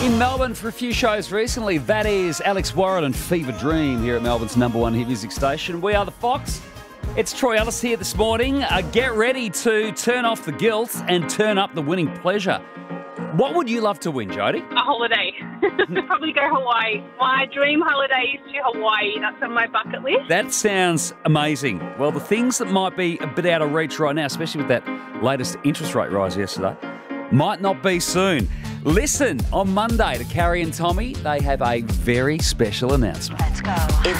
In Melbourne for a few shows recently. That is Alex Warren and Fever Dream here at Melbourne's #1 hit music station. We are the Fox. It's Troy Ellis here this morning. Get ready to turn off the guilt and turn up the winning pleasure. What would you love to win, Jodie? A holiday. Probably go Hawaii. My dream holiday is to Hawaii. That's on my bucket list. That sounds amazing. Well, the things that might be a bit out of reach right now, especially with that latest interest rate rise yesterday, might not be soon. Listen on Monday to Carrie and Tommy. They have a very special announcement. Let's go.